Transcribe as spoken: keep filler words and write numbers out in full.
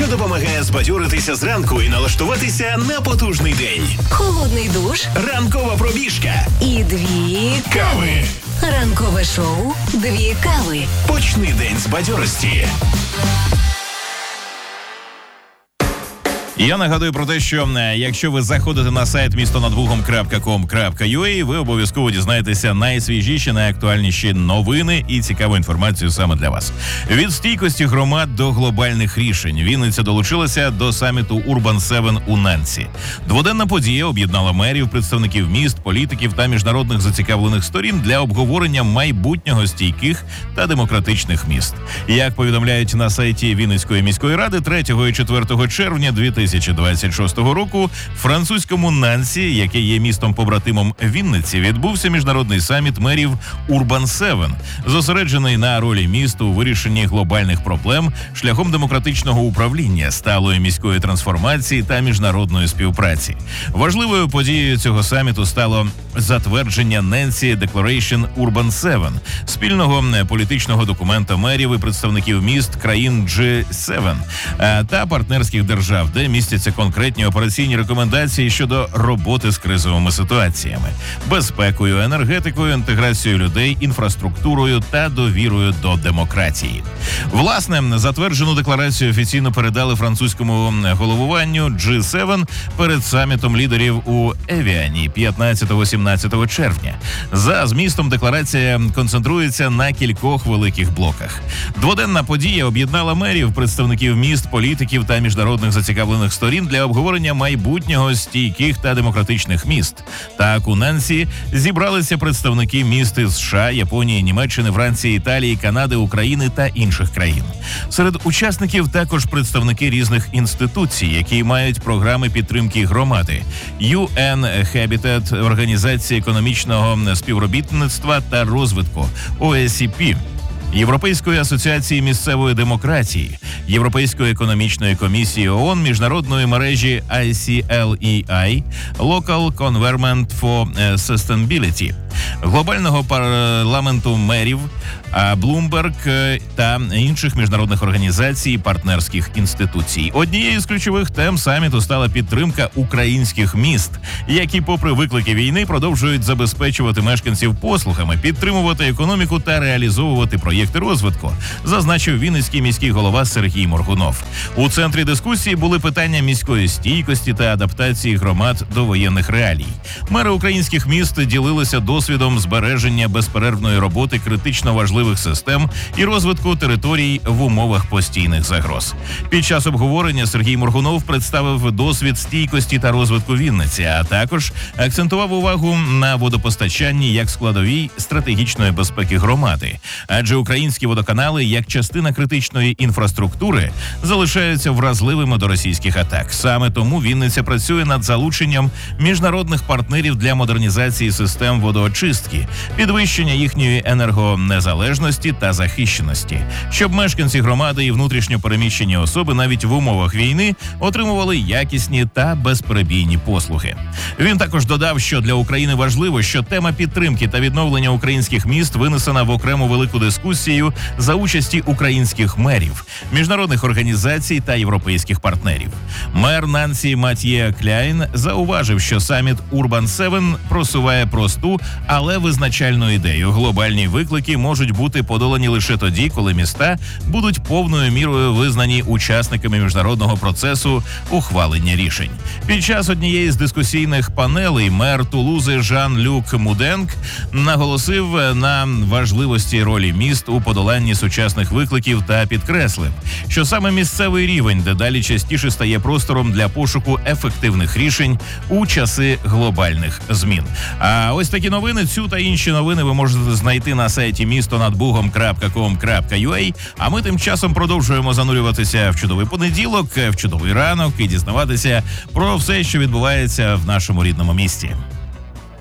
що допомагає збадьоритися зранку і налаштуватися на потужний день. Холодний душ, Ранкова пробіжка і дві кави. Ранкове шоу «Дві кави». Почни день з бадьорості. Я нагадую про те, що якщо ви заходите на сайт місто над бугом крапка ком крапка ю а, ви обов'язково дізнаєтеся найсвіжіші, найактуальніші новини і цікаву інформацію саме для вас. Від стійкості громад до глобальних рішень Вінниця долучилася до саміту Urban севен у Нансі. Дводенна подія об'єднала мерів, представників міст, політиків та міжнародних зацікавлених сторін для обговорення майбутнього стійких та демократичних міст. Як повідомляють на сайті Вінницької міської ради, третього і четвертого червня дві тисячі двадцять шостого року в французькому Нансі, яке є містом-побратимом Вінниці, відбувся міжнародний саміт мерів Urban севен, зосереджений на ролі міст у вирішенні глобальних проблем шляхом демократичного управління, сталої міської трансформації та міжнародної співпраці. Важливою подією цього саміту стало затвердження Nancy Declaration Urban севен, спільного політичного документа мерів і представників міст країн джі севен та партнерських держав, де містяться конкретні операційні рекомендації щодо роботи з кризовими ситуаціями, безпекою, енергетикою, інтеграцією людей, інфраструктурою та довірою до демократії. Власне, затверджену декларацію офіційно передали французькому головуванню джі севен перед самітом лідерів у Евіані п'ятнадцятого-сімнадцятого червня. За змістом декларація концентрується на кількох великих блоках. Дводенна подія об'єднала мерів, представників міст, політиків та міжнародних зацікавлених сторін для обговорення майбутнього стійких та демократичних міст. Так, у Нансі зібралися представники міст із США, Японії, Німеччини, Франції, Італії, Канади, України та інших країн. Серед учасників також представники різних інституцій, які мають програми підтримки громади: ю ен Habitat, Організація економічного співробітництва та розвитку о е сі пі, Європейської асоціації місцевої демократії, Європейської економічної комісії ООН, міжнародної мережі ай сі ел і ай, Local Converment for Sustainability, глобального парламенту мерів, Bloomberg та інших міжнародних організацій і партнерських інституцій. Однією з ключових тем саміту стала підтримка українських міст, які, попри виклики війни, продовжують забезпечувати мешканців послугами, підтримувати економіку та реалізовувати проєкти розвитку, зазначив Вінницький міський голова Сергій Моргунов. У центрі дискусії були питання міської стійкості та адаптації громад до воєнних реалій. Мери українських міст ділилися досвідом збереження безперервної роботи критично важливих систем і розвитку територій в умовах постійних загроз. Під час обговорення Сергій Моргунов представив досвід стійкості та розвитку Вінниці, а також акцентував увагу на водопостачанні як складовій стратегічної безпеки громади. Адже українські водоканали, як частина критичної інфраструктури, залишаються вразливими до російських атак. Саме тому Вінниця працює над залученням міжнародних партнерів для модернізації систем водоочистки, підвищення їхньої енергонезалежності та захищеності, щоб мешканці громади і внутрішньо переміщені особи навіть в умовах війни отримували якісні та безперебійні послуги. Він також додав, що для України важливо, що тема підтримки та відновлення українських міст винесена в окрему велику дискусію за участі українських мерів, міжнародних організацій та європейських партнерів. Мер Нансі Матьє Кляйн зауважив, що саміт Urban севен просуває просту, але визначальну ідею. Глобальні виклики можуть бути подолані лише тоді, коли міста будуть повною мірою визнані учасниками міжнародного процесу ухвалення рішень. Під час однієї з дискусійних панелей мер Тулузи Жан-Люк Муденк наголосив на важливості ролі міст у подоланні сучасних викликів та підкреслив, що саме місцевий рівень дедалі частіше стає простором для пошуку ефективних рішень у часи глобальних змін. А ось такі новини, цю та інші новини ви можете знайти на сайті місто над бугом крапка ком крапка ю а, а ми тим часом продовжуємо занурюватися в чудовий понеділок, в чудовий ранок і дізнаватися про все, що відбувається в нашому рідному місті.